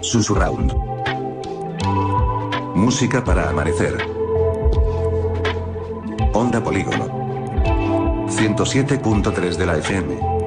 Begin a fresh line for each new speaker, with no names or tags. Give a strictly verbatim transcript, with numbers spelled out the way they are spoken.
Susurround. Música para amanecer. Onda Polígono. ciento siete punto tres de la F M.